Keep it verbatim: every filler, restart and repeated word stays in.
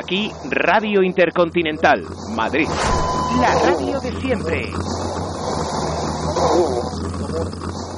aquí Radio Intercontinental, Madrid. La radio de siempre.